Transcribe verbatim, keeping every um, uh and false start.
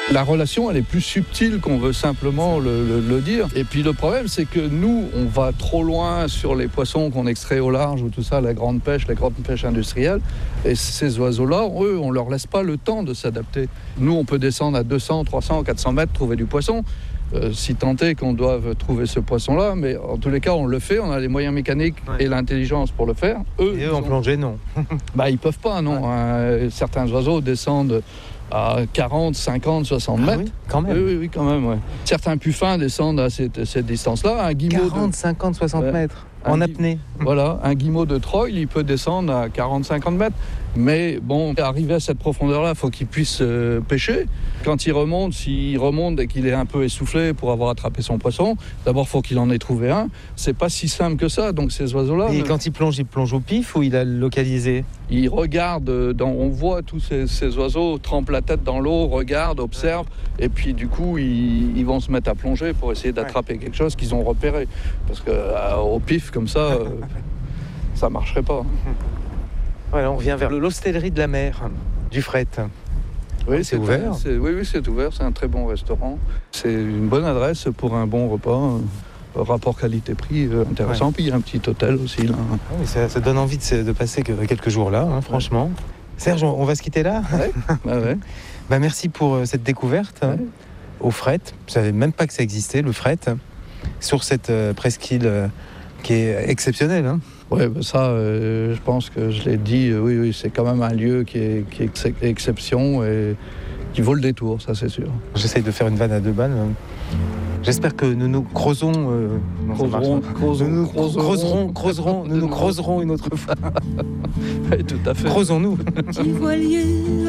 La relation, elle est plus subtile qu'on veut simplement le, le, le dire. Et puis le problème, c'est que nous, on va trop loin sur les poissons qu'on extrait au large ou tout ça, la grande pêche, la grande pêche industrielle. Et ces oiseaux-là, eux, on leur laisse pas le temps de s'adapter. Nous, on peut descendre à deux cents, trois cents, quatre cents mètres, trouver du poisson. Euh, si tant est qu'on doive trouver ce poisson-là, mais en tous les cas, on le fait, on a les moyens mécaniques ouais. et l'intelligence pour le faire. Eux, et eux en ont... plongée, non. Bah, ils peuvent pas, non. Ouais. Hein. Certains oiseaux descendent à quarante, cinquante, soixante mètres. Ah oui, quand même. Oui, oui, quand même, ouais. Certains puffins descendent à cette, cette distance-là. Un guillemot quarante, de... cinquante, soixante ouais. mètres. En un apnée. Voilà, un guillemot de Troil, il peut descendre à quarante, cinquante mètres. Mais bon, arrivé à cette profondeur-là, il faut qu'il puisse euh, pêcher. Quand il remonte, s'il remonte et qu'il est un peu essoufflé pour avoir attrapé son poisson, d'abord, il faut qu'il en ait trouvé un. C'est pas si simple que ça, donc ces oiseaux-là... Et ne... quand il plonge, il plonge au pif ou il a localisé ? Il regarde, dans, on voit tous ces, ces oiseaux trempent la tête dans l'eau, regardent, observent, et puis du coup, ils, ils vont se mettre à plonger pour essayer d'attraper ouais. quelque chose qu'ils ont repéré. Parce qu'au pif, comme ça, euh, ça marcherait pas. Voilà, on revient vers l'hostellerie de la mer, du Fret. Oui, c'est, c'est ouvert. C'est, oui, oui, c'est ouvert. C'est un très bon restaurant. C'est une bonne adresse pour un bon repas. Un rapport qualité-prix euh, intéressant. Ouais. Puis il y a un petit hôtel aussi. Là. Ah oui, ça, ça donne envie de, de passer quelques jours là, hein, franchement. Ouais. Serge, on, on va se quitter là. Ouais. bah, ouais. bah, merci pour cette découverte ouais. hein, au Fret. Je ne savais même pas que ça existait, le Fret, sur cette euh, presqu'île euh, qui est exceptionnelle. Hein. Oui, bah ça, euh, je pense que je l'ai dit, euh, oui, oui, c'est quand même un lieu qui est, qui est ex- exception et qui vaut le détour, ça c'est sûr. J'essaye de faire une vanne à deux balles. J'espère que nous nous creusons, euh, non, creuserons, creuserons, nous nous creuserons, creuserons, creuserons, nous nous creuserons une autre fois. Oui, tout à fait. Creusons-nous.